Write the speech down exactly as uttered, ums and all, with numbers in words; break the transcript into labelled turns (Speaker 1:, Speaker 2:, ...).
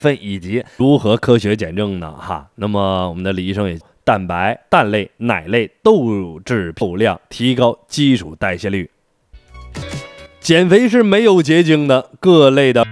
Speaker 1: 分以及如何科学减重呢？哈，那么我们的李医生也蛋白、蛋类、奶类、豆制肉量，提高基础代谢率。减肥是没有捷径的，各类的